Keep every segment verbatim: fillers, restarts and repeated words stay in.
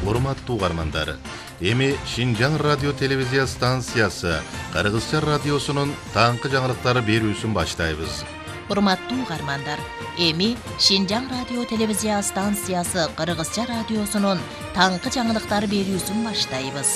урматтуу угармандар, эми Шинжаң радио телевизия станциясы Кыргызча радиосунун таңкы жаңылыктары берүүсүн баштайбыз. Урматтуу угармандар, эми Шинжаң радио телевизия станциясы Кыргызча радиосунун таңкы жаңылыктары берүүсүн баштайбыз.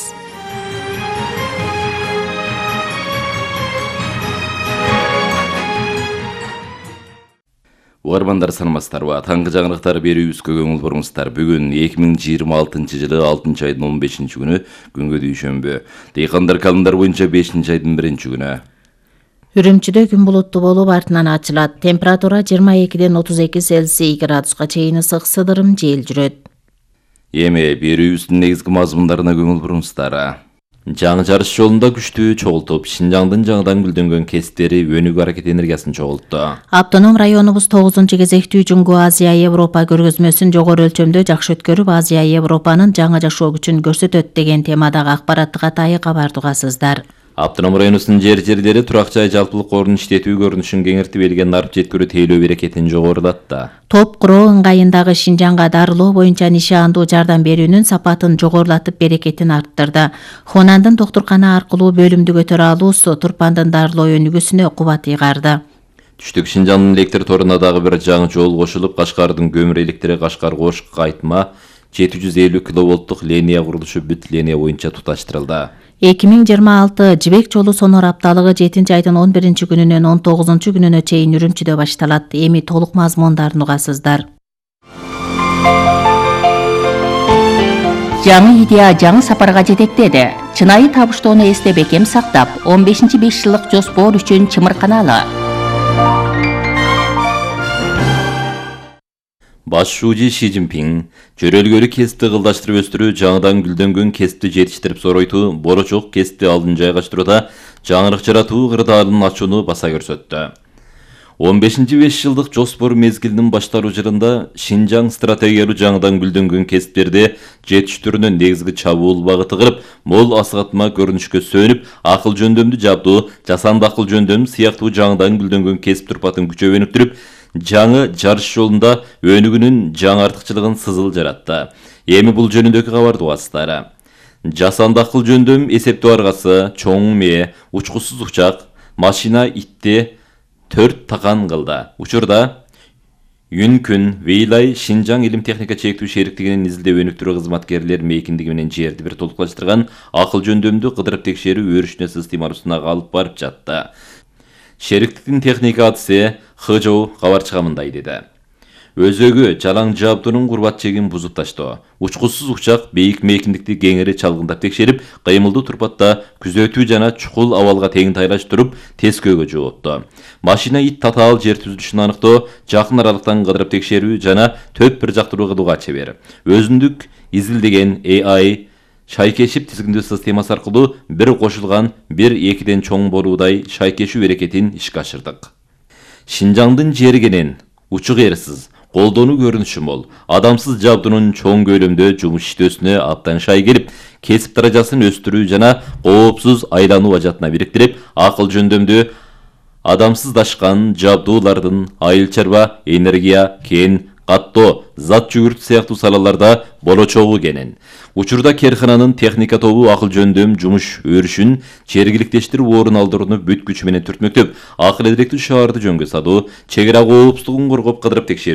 Угармандар саламатсыздарбы? Таңкы жаңылыктар берүүбүзгө көңүл буруңуздар. Бүгүн эки миң жыйырма алтынчы жылы алтынчы айдын он бешинчи күнү, күнгө дүйшөмбү. Дыйкандар календар боюнча бешинчи айдын биринчи күнү. Үрүмчүдө күн булуттуу болуп артынан ачылат. Температура жыйырма экиден отуз эки Цельсий градуска чейин ысык сыдырым жел жүрөт. Эми берүүбүздүн негизги мазмундарына көңүл буруңуздар. Жаңы жарыш жолунда күчтүү чогултуп, Шинжаңдын жаңыдан гүлдөнгөн кесиптери өнүгүү аракет энергиясын чогултту. Автоном районубуз тогузунчу кезектүү Жуңгу Азия Европа көргөзмөсүн жогору өлчөмдө жакшы өткөрүп, Азия Европанын жаңы жашоо күчүн көрсөтөт деген темадагы акпараттык атайы кабарды угасыздар. Автоном районусунун жер-жерлери турак жай жалпылык орун иштетүү көрүнүшүн кеңиртип элген нарып жеткөрүү тейлөө берекетин жогорулатты. Топ куроо ыңгайындагы Шинжаңга дарылоо боюнча нишандуу жардам берүүнүн сапатын жогорулатып берекетин арттырды. Хонандын доктуркана аркылуу бөлүмдү көтөрө алуусу Турпандын дарылоо өнүгүүсүнө кубат ыйгарды. Түштүк Шинжаңдын электр торуна дагы бир жаңы жол кошулуп, Кашкардын көмүр электри Кашкар Кош Кайтма жети жүз элүү киловолттук линия курулушу бүт линия боюнча туташтырылды. эки миң жыйырма алты жибек жолу сонор апталыгы жетинчи айдын он биринчи күнүнөн он тогузунчу күнүнө чейин Үрүмчүдө башталат. Эми толук мазмундарын угасыздар. Жаңы идея жаңы сапарга жетектеди. Чынайы табыштоону эсте бекем сактап, он бешинчи беш жылдык жоспор үчүн чымырканалы. Баш шууji Ши Цзиньпин жөрөлгөлү кесипти кылдаштырып өстүрүү, жаңыдан гүлдөнгөн кесипти жетиштирип соройтуу, борочок кесипти алдын жайгаштырууда жаңырык жаратуу кырдаалын ачууну баса көрсөттү. он бешинчи беш жылдык жоспор мезгилинин башталуу жылында Шинжаң стратегиялуу жаңыдан гүлдөнгөн кесиптерди жетиштирүүнү негизги чабуул багыты кылып, мол асыгатма көрүнүшкө сөнүп, акыл жөндөмдү жабдуу, жасанды акыл жөндөм сыяктуу жаңыдан гүлдөнгөн кесип турпатын күчөп өнүктүрүп, жаңы жарыш жолунда өнүгүүнүн жаңы артыкчылыгын сызыл жаратты. Эми бул жөнүндөгү кабарды угасыздар. Жасанды акыл жөндөм эсептөө аргасы, чоң мээ, учкусуз учак, машина итти төрт такан кылды. Учурда Юнкүн, Вейлай, Шинжаң илим техника чектүү шериктигинин изилдөө өнүктүрүү кызматкерлер мейкиндиги менен жерди бир толукташтырган акыл жөндөмдү кыдырып текшерүү өрүшүнө системалуусуна алып барып жатты. Шериктиктин техника адысы Хыжоу кабар чыгымындай деди. Өзөгү жалаң жабдуунун курбат чегин бузуп таштоо. Учкусуз учак бейик мейкиндикти кеңири чалгындап текшерип, кыймылдуу турпатта күзөтүү жана чукул абалга тең тайлаштырып, тескөөгө жоотту. Машина ит татаал жер түзүлүшүн аныктоо, жакын аралыктан кыдырып текшерүү жана төп бир жактыруу кылууга чебер. Өзүндүк изилдеген A I шайкешип тизгиндөө системасы аркылуу бир кошулган бир экиден чоң болуудай шайкешүү берекетин ишке ашырдык. Шинжаңдын жергенен учук эрсиз, колдонуу көрүнүшү мол, адамсыз жабдуунун чоң көлөмдө жумуш иштөөсүнө абдан шай келип, кесип даражасын өстүрүү жана коопсуз айлануу ажатына бириктирип, акыл жөндөмдүү адамсыздашкан жабдуулардын айыл чарба, энергия, кен, каттоо, зат жүгүрт сыяктуу салаларда болочогу кенен. Учурда керкананын техника тобу акыл жөндөм жумуш өрүшүн жергиликтештирип орун алдырууну бүт күчү менен түртмөктөп, акыл эдиректүү шаарды жөнгө салуу, чек ара коопсуздугун коргоп кыдырып текшерүү